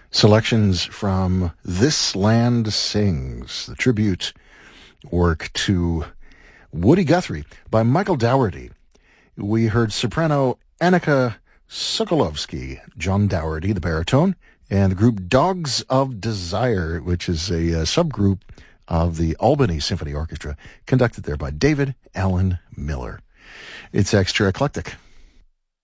Selections from This Land Sings, the tribute work to Woody Guthrie by Michael Dougherty. We heard soprano Annika Sokolovsky, John Dougherty, the baritone, and the group Dogs of Desire, which is a subgroup of the Albany Symphony Orchestra, conducted there by David Allen Miller. It's extra eclectic.